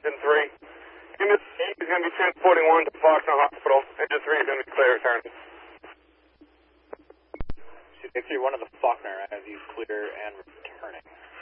Engine 3. Engine 8 is going to be 1041 to Faulkner Hospital. Engine 3 is going to be clear returning. Victor, one of the Faulkner, I have you clear and returning.